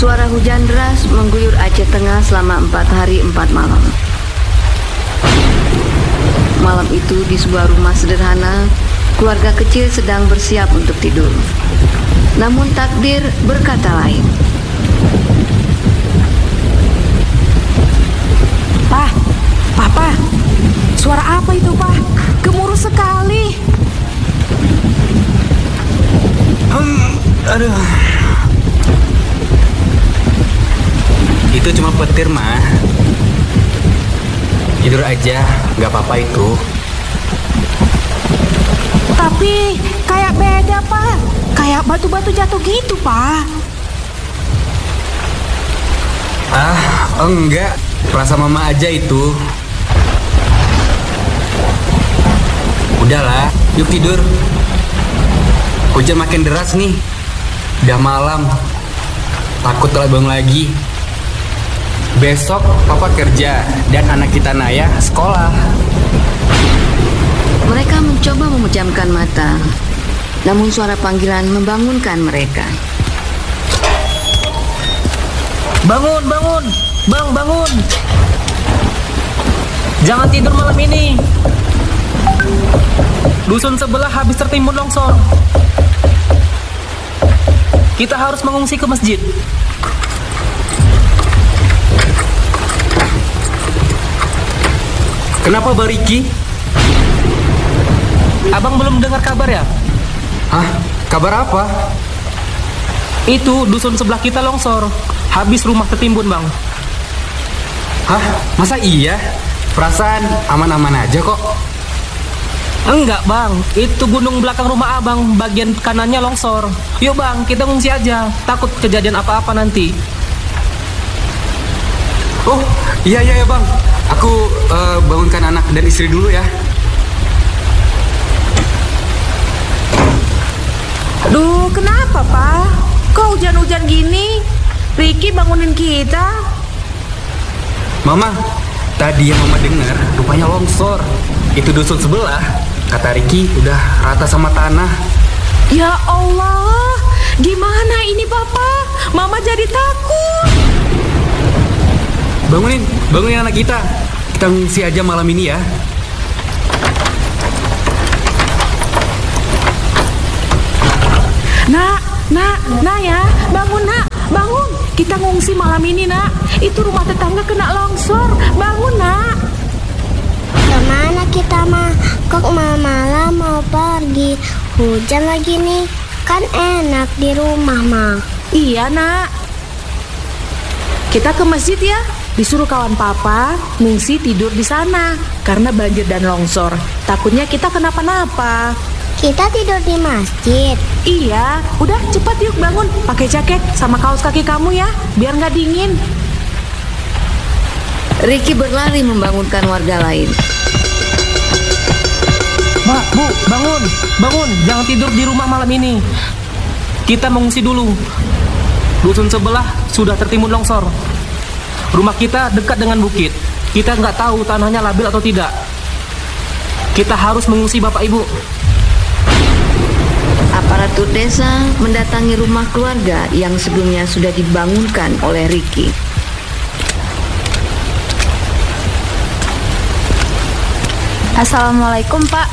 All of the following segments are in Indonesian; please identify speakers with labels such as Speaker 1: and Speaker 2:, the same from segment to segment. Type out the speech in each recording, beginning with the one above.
Speaker 1: Suara hujan deras mengguyur Aceh Tengah selama 4 hari 4 malam. Malam itu di sebuah rumah sederhana, keluarga kecil sedang bersiap untuk tidur. Namun takdir berkata lain.
Speaker 2: Papa, suara apa itu, Pak? Gemuruh sekali.
Speaker 3: Aduh. Itu cuma petir, mah. Tidur aja, nggak apa-apa itu.
Speaker 2: Tapi kayak beda, Pak. Kayak batu-batu jatuh gitu, Pak.
Speaker 3: Enggak. Perasa mama aja itu. Udahlah, yuk tidur. Hujan makin deras nih. Udah malam. Takut telat bangun lagi. Besok papa kerja dan anak kita Naya sekolah.
Speaker 1: Mereka mencoba memejamkan mata, namun suara panggilan membangunkan mereka.
Speaker 4: Bangun, bangun, Bang, bangun. Jangan tidur malam ini. Dusun sebelah habis tertimbun longsor. Kita harus mengungsi ke masjid.
Speaker 3: Kenapa Bariki?
Speaker 4: Abang belum dengar kabar ya?
Speaker 3: Hah? Kabar apa?
Speaker 4: Itu dusun sebelah kita longsor. Habis rumah tertimbun, Bang.
Speaker 3: Hah? Masa iya? Perasaan aman-aman aja kok.
Speaker 4: Enggak, Bang. Itu gunung belakang rumah Abang, bagian kanannya longsor. Yuk, Bang, kita ngungsi aja. Takut kejadian apa-apa nanti.
Speaker 3: Oh, iya Bang. Aku bangunkan anak dan istri dulu ya.
Speaker 2: Duh, kenapa, Pak? Kok hujan-hujan gini? Ricky bangunin kita.
Speaker 3: Mama, tadi yang Mama dengar rupanya longsor. Itu dusun sebelah. Kata Ricky udah rata sama tanah.
Speaker 2: Ya Allah, gimana ini, Papa? Mama jadi takut.
Speaker 3: Bangunin anak kita. Kita ngungsi aja malam ini ya.
Speaker 2: Nak ya, bangun, Nak. Bangun, kita ngungsi malam ini, Nak. Itu rumah tetangga kena longsor. Bangun, Nak.
Speaker 5: Kemana kita, Ma? Kok malam mau pergi? Hujan lagi nih. Kan enak di rumah, Ma.
Speaker 2: Iya, Nak. Kita ke masjid ya. Disuruh kawan Papa ngungsi tidur di sana karena banjir dan longsor. Takutnya kita kenapa-napa.
Speaker 5: Kita tidur di masjid.
Speaker 2: Iya, udah cepat yuk bangun. Pakai jaket sama kaos kaki kamu ya, biar nggak dingin.
Speaker 1: Ricky berlari membangunkan warga lain.
Speaker 4: Mak, Bu, bangun, jangan tidur di rumah malam ini. Kita mengungsi dulu. Dusun sebelah sudah tertimbun longsor. Rumah kita dekat dengan bukit. Kita nggak tahu tanahnya labil atau tidak. Kita harus mengungsi Bapak Ibu.
Speaker 1: Aparatur desa mendatangi rumah keluarga yang sebelumnya sudah dibangunkan oleh Ricky.
Speaker 6: Assalamualaikum, Pak.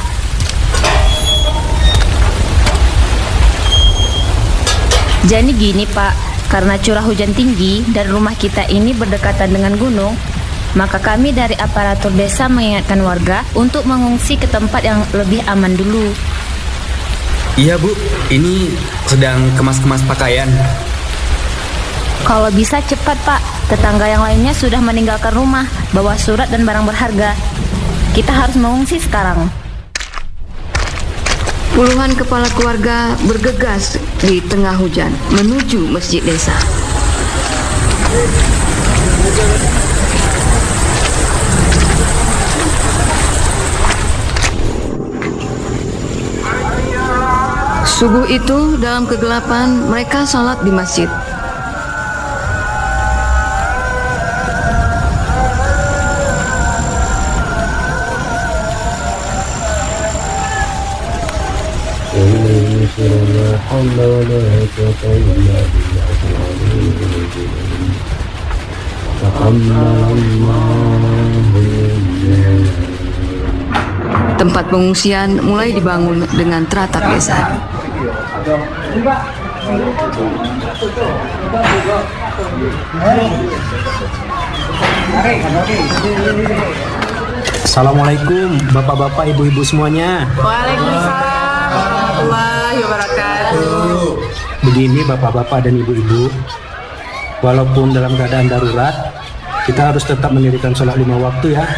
Speaker 6: Jadi gini, Pak, karena curah hujan tinggi dan rumah kita ini berdekatan dengan gunung, maka kami dari aparatur desa mengingatkan warga untuk mengungsi ke tempat yang lebih aman dulu.
Speaker 3: Iya Bu, ini sedang kemas-kemas pakaian.
Speaker 6: Kalau bisa cepat, Pak. Tetangga yang lainnya sudah meninggalkan rumah, bawa surat dan barang berharga. Kita harus mengungsi sekarang.
Speaker 1: Puluhan kepala keluarga bergegas di tengah hujan menuju masjid desa. Subuh itu dalam kegelapan mereka salat di masjid.
Speaker 7: لا حول ولا قوة إلا بالله العلي
Speaker 1: Tempat pengungsian mulai dibangun dengan teratap desa.
Speaker 7: Assalamualaikum bapak-bapak ibu-ibu semuanya.
Speaker 2: Waalaikumsalam warahmatullahi wabarakatuh.
Speaker 7: Begini bapak-bapak dan ibu-ibu, walaupun dalam keadaan darurat, kita harus tetap mendirikan sholat 5 waktu ya.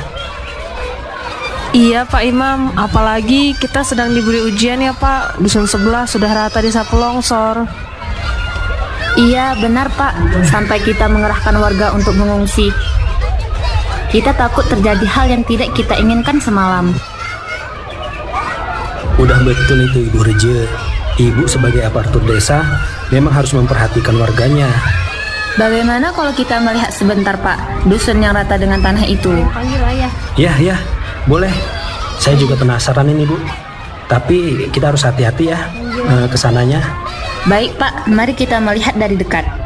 Speaker 8: Iya Pak Imam, apalagi kita sedang diberi ujian ya Pak. Dusun sebelah sudah rata disapu longsor.
Speaker 6: Iya, benar Pak. Sampai kita mengerahkan warga untuk mengungsi. Kita takut terjadi hal yang tidak kita inginkan semalam.
Speaker 7: Udah betul itu Ibu Reje. Ibu sebagai aparatur desa memang harus memperhatikan warganya.
Speaker 6: Bagaimana kalau kita melihat sebentar Pak, dusun yang rata dengan tanah itu? Panggil ayah.
Speaker 7: Ya, boleh. Saya juga penasaran ini Bu. Tapi kita harus hati-hati ya kesananya.
Speaker 6: Baik Pak, mari kita melihat dari dekat.